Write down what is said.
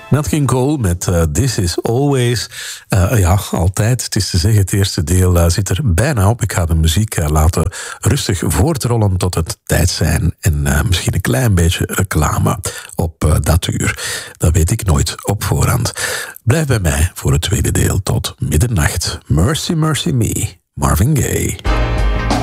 Nat King Cole met This Is Always. Ja, altijd. Het is te zeggen, het eerste deel zit er bijna op. Ik ga de muziek laten rustig voortrollen tot het tijd zijn. En misschien een klein beetje reclame op dat uur. Dat weet ik nooit op voorhand. Blijf bij mij voor het tweede deel tot middernacht. Mercy, Mercy Me, Marvin Gaye.